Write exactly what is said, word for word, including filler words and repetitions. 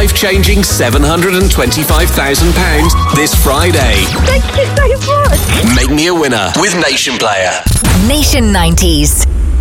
life-changing seven hundred twenty-five thousand pounds this Friday. Thank you so much. Make me a winner with Nation Player. Nation nineties.